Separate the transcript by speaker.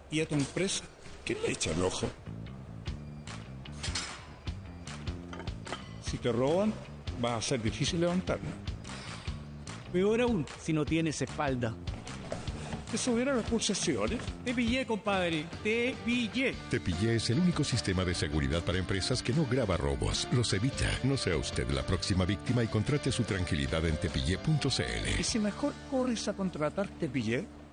Speaker 1: y a tu empresa que le echa el ojo. Si te roban, va a ser difícil levantarlo.
Speaker 2: Peor aún, si no tienes espalda.
Speaker 1: ¿Te subieron las pulsaciones?
Speaker 2: Te pillé, compadre. Te pillé.
Speaker 3: Te Pillé es el único sistema de seguridad para empresas que no graba robos, los evita. No sea usted la próxima víctima y contrate su tranquilidad en tepillé.cl.
Speaker 1: ¿Y si mejor corres a contratar Te Pillé?